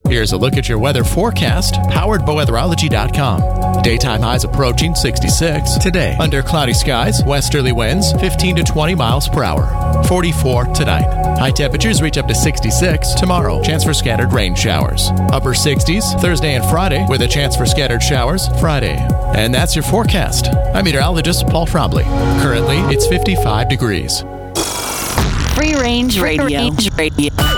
Here's a look at your weather forecast, powered by weatherology.com. Daytime highs approaching 66 today. Under cloudy skies, westerly winds 15 to 20 miles per hour. 44 tonight. High temperatures reach up to 66 tomorrow. Chance for scattered rain showers. Upper 60s Thursday and Friday with a chance for scattered showers Friday. And that's your forecast. I'm meteorologist Paul Frobley. Currently, it's 55 degrees. Free Range Radio.